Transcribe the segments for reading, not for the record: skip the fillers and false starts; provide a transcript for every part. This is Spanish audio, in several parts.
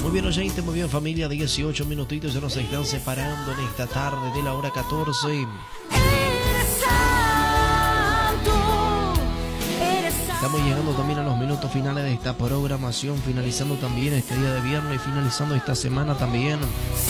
Muy bien, oyente, muy bien, familia. 18 minutitos ya nos están separando en esta tarde de la hora 14. Estamos llegando también a los minutos finales de esta programación, finalizando también este día de viernes y finalizando esta semana también,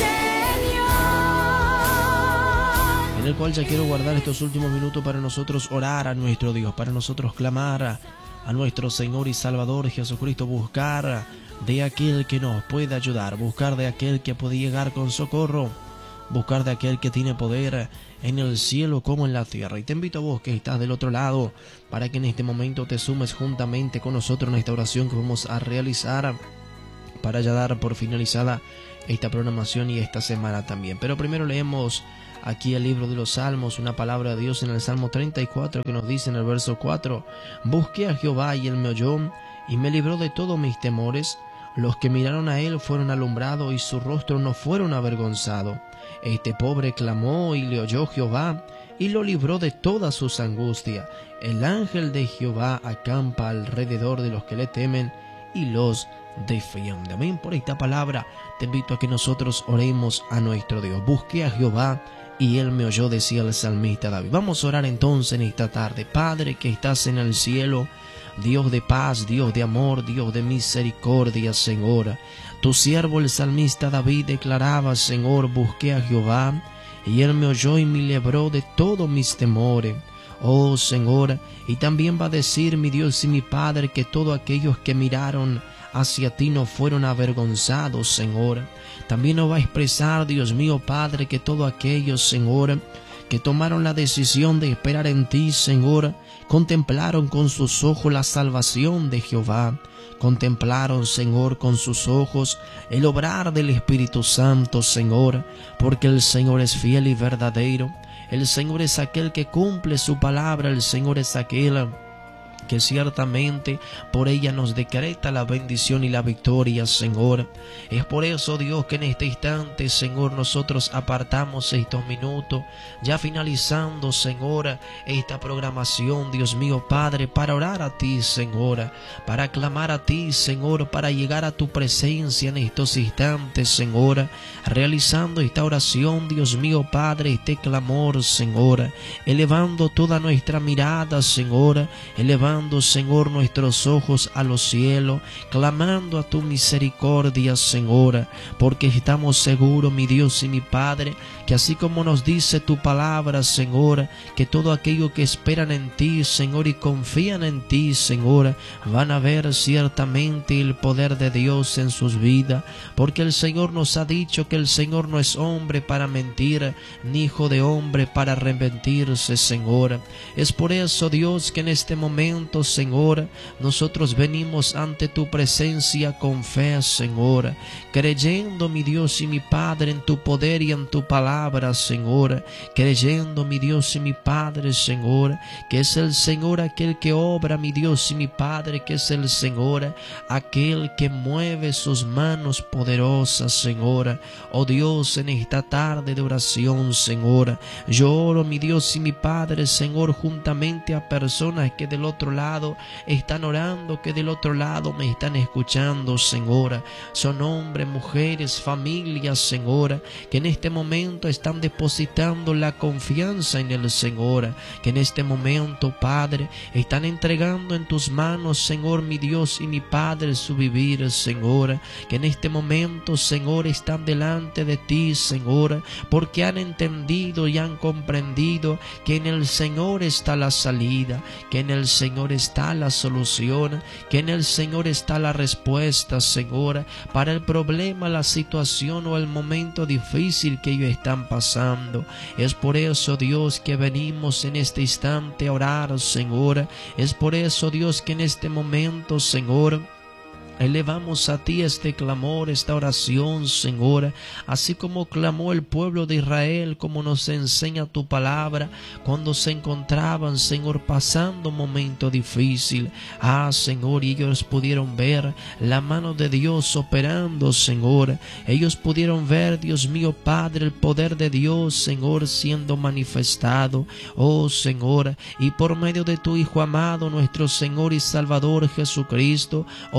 en el cual ya quiero guardar estos últimos minutos para nosotros orar a nuestro Dios, para nosotros clamar a nuestro Señor y Salvador Jesucristo, buscar de aquel que nos puede ayudar, buscar de aquel que puede llegar con socorro, buscar de aquel que tiene poder en el cielo como en la tierra. Y te invito a vos que estás del otro lado para que en este momento te sumes juntamente con nosotros en esta oración que vamos a realizar para ya dar por finalizada esta programación y esta semana también. Pero primero leemos aquí el libro de los Salmos, una palabra de Dios en el Salmo 34 que nos dice en el verso 4: Busqué a Jehová y él me oyó y me libró de todos mis temores. Los que miraron a él fueron alumbrados y su rostro no fueron avergonzados. Este pobre clamó y le oyó Jehová y lo libró de todas sus angustias. El ángel de Jehová acampa alrededor de los que le temen y los defiende. Amén. Por esta palabra te invito a que nosotros oremos a nuestro Dios. Busqué a Jehová y él me oyó, decía el salmista David. Vamos a orar entonces en esta tarde. Padre que estás en el cielo, Dios de paz, Dios de amor, Dios de misericordia, Señor. Tu siervo el salmista David declaraba, Señor, busqué a Jehová y él me oyó y me libró de todos mis temores. Oh Señor, y también va a decir mi Dios y mi Padre que todos aquellos que miraron hacia ti no fueron avergonzados, Señor. También nos va a expresar, Dios mío, Padre, que todos aquellos, Señor, que tomaron la decisión de esperar en ti, Señor, contemplaron con sus ojos la salvación de Jehová. Contemplaron, Señor, con sus ojos el obrar del Espíritu Santo, Señor, porque el Señor es fiel y verdadero. El Señor es aquel que cumple su palabra. El Señor es aquel que ciertamente por ella nos decreta la bendición y la victoria, Señor. Es por eso, Dios, que en este instante, Señor, nosotros apartamos estos minutos, ya finalizando, Señor, esta programación, Dios mío, Padre, para orar a ti, Señor, para clamar a ti, Señor, para llegar a tu presencia en estos instantes, Señor, realizando esta oración, Dios mío, Padre, este clamor, Señor, elevando toda nuestra mirada, Señor, elevando, Señor, nuestros ojos a los cielos, clamando a tu misericordia, Señor, porque estamos seguros, mi Dios y mi Padre, que así como nos dice tu palabra, Señor, que todo aquello que esperan en ti, Señor, y confían en ti, Señor, van a ver ciertamente el poder de Dios en sus vidas, porque el Señor nos ha dicho que el Señor no es hombre para mentir, ni hijo de hombre para arrepentirse, Señor. Es por eso, Dios, que en este momento, Señor, nosotros venimos ante tu presencia con fe, Señor, creyendo, mi Dios y mi Padre, en tu poder y en tu palabra, Señor, creyendo, mi Dios y mi Padre, Señor, que es el Señor aquel que obra, mi Dios y mi Padre, que es el Señor aquel que mueve sus manos poderosas, Señor. Oh Dios, en esta tarde de oración, Señor, yo oro, mi Dios y mi Padre, Señor, juntamente a personas que del otro lado están orando, que del otro lado me están escuchando, Señor. Son hombres, mujeres, familias, Señor, que en este momento están depositando la confianza en el Señor, que en este momento, Padre, están entregando en tus manos, Señor, mi Dios y mi Padre, su vivir, Señor, que en este momento, Señor, están delante de ti, Señor, porque han entendido y han comprendido que en el Señor está la salida, que en el Señor está la solución, que en el Señor está la respuesta, Señor, para el problema, la situación o el momento difícil que ellos están pasando. Es por eso, Dios, que venimos en este instante a orar, Señor. Es por eso, Dios, que en este momento, Señor, elevamos a ti este clamor, esta oración, Señor, así como clamó el pueblo de Israel, como nos enseña tu palabra, cuando se encontraban, Señor, pasando un momento difícil. Señor, y ellos pudieron ver la mano de Dios operando, Señor. Ellos pudieron ver, Dios mío, Padre, el poder de Dios, Señor, siendo manifestado. Oh, Señor, y por medio de tu Hijo amado, nuestro Señor y Salvador Jesucristo, hoy nosotros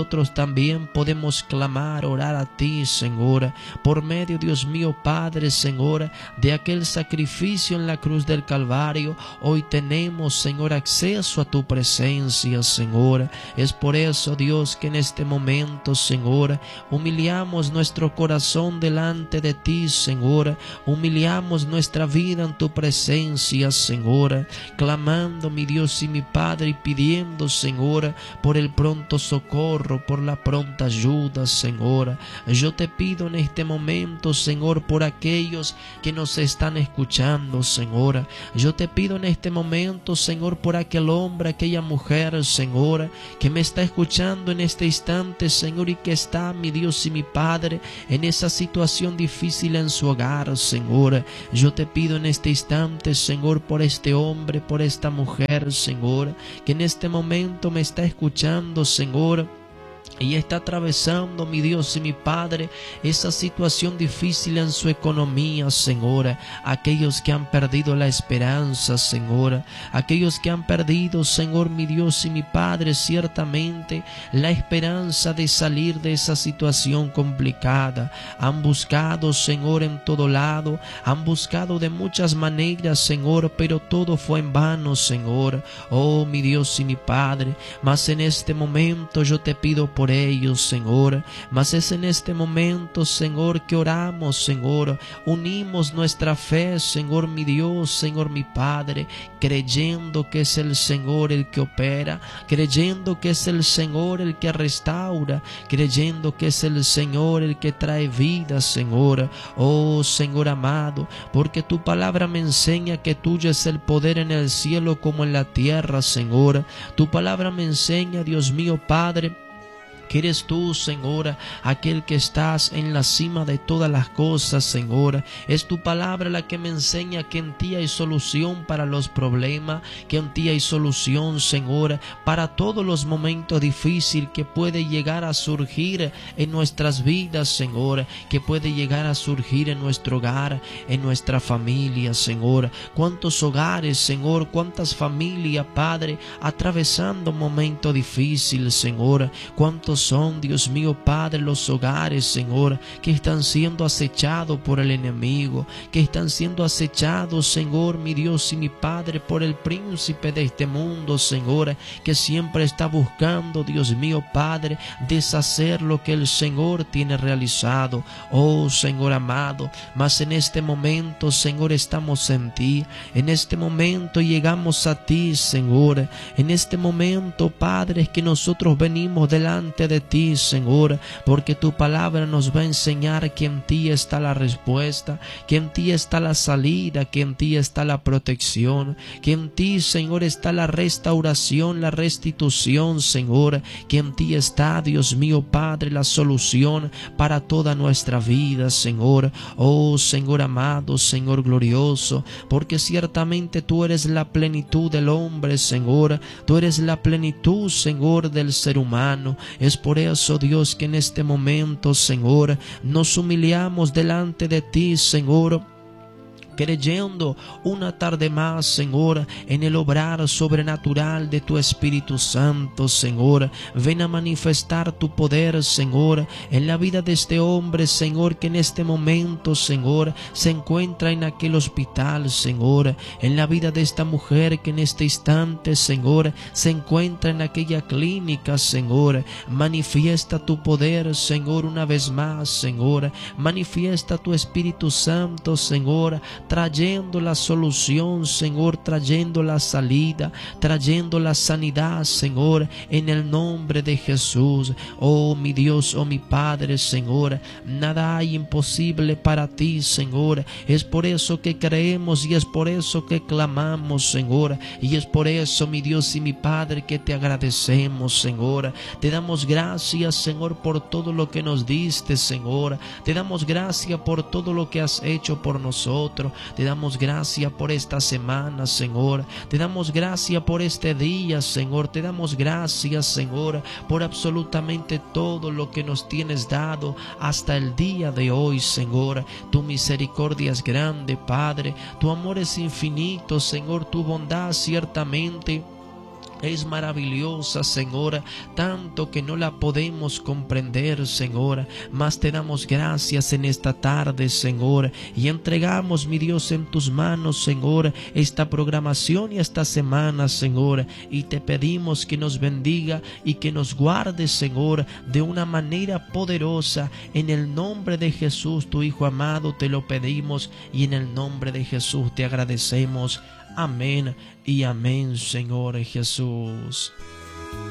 nosotros también podemos clamar, orar a ti, Señor, por medio, Dios mío, Padre, Señor, de aquel sacrificio en la cruz del Calvario. Hoy tenemos, Señor, acceso a tu presencia, Señor. Es por eso, Dios, que en este momento, Señor, humillamos nuestro corazón delante de ti, Señor. Humillamos nuestra vida en tu presencia, Señor, clamando, mi Dios y mi Padre, y pidiendo, Señor, por el pronto socorro, por la pronta ayuda, Señor. Yo te pido en este momento, Señor, por aquellos que nos están escuchando, Señor. Yo te pido en este momento, Señor, por aquel hombre, aquella mujer, Señor, que me está escuchando en este instante, Señor, y que está, mi Dios y mi Padre, en esa situación difícil en su hogar, Señor. Yo te pido en este instante, Señor, por este hombre, por esta mujer, Señor, que en este momento me está escuchando, Señor, y está atravesando, mi Dios y mi Padre, esa situación difícil en su economía, Señor. Aquellos que han perdido la esperanza, Señor. Aquellos que han perdido, Señor, mi Dios y mi Padre, ciertamente la esperanza de salir de esa situación complicada. Han buscado, Señor, en todo lado. Han buscado de muchas maneras, Señor, pero todo fue en vano, Señor. Oh, mi Dios y mi Padre, mas en este momento yo te pido por ellos, Señor. Mas es en este momento, Señor, que oramos, Señor. Unimos nuestra fe, Señor, mi Dios, Señor, mi Padre, creyendo que es el Señor el que opera, creyendo que es el Señor el que restaura, creyendo que es el Señor el que trae vida, Señor. Oh, Señor amado, porque tu palabra me enseña que tuyo es el poder en el cielo como en la tierra, Señor. Tu palabra me enseña, Dios mío, Padre, que eres tú, Señor, aquel que estás en la cima de todas las cosas, Señor. Es tu palabra la que me enseña que en ti hay solución para los problemas, que en ti hay solución, Señor, para todos los momentos difíciles que puede llegar a surgir en nuestras vidas, Señor, que puede llegar a surgir en nuestro hogar, en nuestra familia, Señor. Cuántos hogares, Señor, cuántas familias, Padre, atravesando momentos difíciles, Señor. Cuántos son, Dios mío, Padre, los hogares, Señor, que están siendo acechados por el enemigo, que están siendo acechados, Señor, mi Dios y mi Padre, por el príncipe de este mundo, Señor, que siempre está buscando, Dios mío, Padre, deshacer lo que el Señor tiene realizado. Oh, Señor amado, mas en este momento, Señor, estamos en ti. En este momento llegamos a ti, Señor. En este momento, Padre, es que nosotros venimos delante de ti, Señor, porque tu palabra nos va a enseñar que en ti está la respuesta, que en ti está la salida, que en ti está la protección, que en ti, Señor, está la restauración, la restitución, Señor, que en ti está, Dios mío, Padre, la solución para toda nuestra vida, Señor. Oh, Señor amado, Señor glorioso, porque ciertamente tú eres la plenitud del hombre, Señor. Tú eres la plenitud, Señor, del ser humano. Es por eso, Dios, que en este momento, Señor, nos humillamos delante de ti, Señor, creyendo una tarde más, Señor, en el obrar sobrenatural de tu Espíritu Santo, Señor. Ven a manifestar tu poder, Señor, en la vida de este hombre, Señor, que en este momento, Señor, se encuentra en aquel hospital, Señor, en la vida de esta mujer que en este instante, Señor, se encuentra en aquella clínica, Señor. Manifiesta tu poder, Señor, una vez más, Señor. Manifiesta tu Espíritu Santo, Señor, trayendo la solución, Señor, trayendo la salida, trayendo la sanidad, Señor, en el nombre de Jesús. Oh, mi Dios, oh, mi Padre, Señor, nada hay imposible para ti, Señor. Es por eso que creemos y es por eso que clamamos, Señor, y es por eso, mi Dios y mi Padre, que te agradecemos, Señor. Te damos gracias, Señor, por todo lo que nos diste, Señor. Te damos gracias por todo lo que has hecho por nosotros. Te damos gracias por esta semana, Señor. Te damos gracias por este día, Señor. Te damos gracias, Señor, por absolutamente todo lo que nos tienes dado hasta el día de hoy, Señor. Tu misericordia es grande, Padre. Tu amor es infinito, Señor. Tu bondad ciertamente es maravillosa, Señor, tanto que no la podemos comprender, Señor, mas te damos gracias en esta tarde, Señor, y entregamos, mi Dios, en tus manos, Señor, esta programación y esta semana, Señor, y te pedimos que nos bendiga y que nos guarde, Señor, de una manera poderosa. En el nombre de Jesús, tu Hijo amado, te lo pedimos, y en el nombre de Jesús te agradecemos. Amén y amén, Señor Jesús.